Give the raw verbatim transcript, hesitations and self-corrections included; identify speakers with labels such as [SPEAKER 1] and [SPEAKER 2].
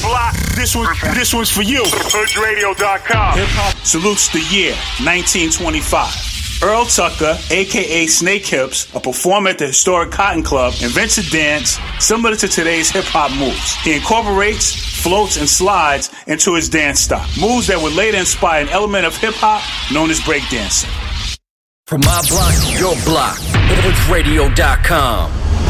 [SPEAKER 1] block, this one, this one's for you. Hood Radio dot com. Hip hop salutes the year nineteen twenty-five. Earl Tucker, a k a. Snake Hips, a performer at the historic Cotton Club, invents a dance similar to today's hip-hop moves. He incorporates, floats, and slides into his dance style. Moves that would later inspire an element of hip-hop known as breakdancing.
[SPEAKER 2] From my block to your block, Hood Radio dot com.